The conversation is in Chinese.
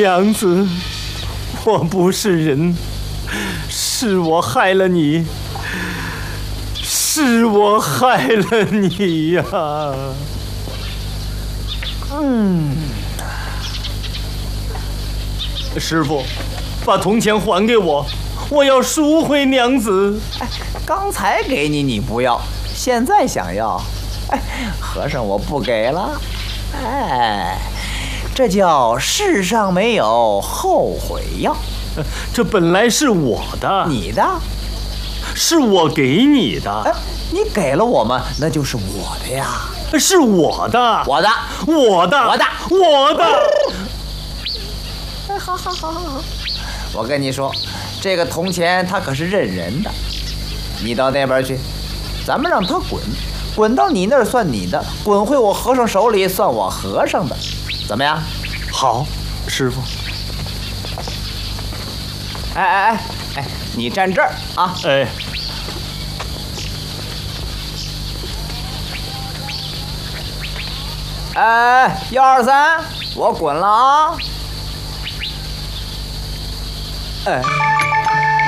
娘子，我不是人，是我害了你，是我害了你呀！师傅，把铜钱还给我，我要赎回娘子。 哎，刚才给你你不要，现在想要？哎，和尚我不给了。哎，这叫世上没有后悔药。 这本来是我的， 你的？ 是我给你的。 哎，你给了我们，那就是我的呀。 是我的， 我的， 我的， 我的， 我的。 哎，好，我跟你说，这个铜钱它可是认人的，你到那边去，咱们让他滚，滚到你那儿算你的，滚回我和尚手里算我和尚的，怎么样？ 好，师傅。 哎，你站这儿啊！ 哎。 哎，1、2、3，我滚了啊！哎。